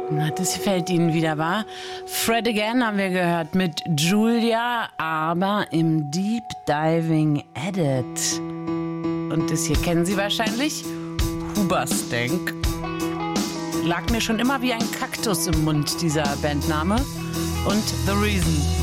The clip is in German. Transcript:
Na, das gefällt Ihnen wieder, wa? Fred Again haben wir gehört mit Julia, aber im Deep Diving Edit. Und das hier kennen Sie wahrscheinlich? Hoobastank. Lag mir schon immer wie ein Kaktus im Mund, dieser Bandname. Und The Reason.